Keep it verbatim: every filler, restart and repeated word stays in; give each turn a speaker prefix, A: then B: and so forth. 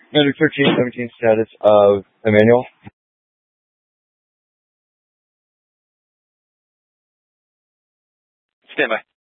A: Under thirteen seventeen status of Emmanuel.
B: Stand by.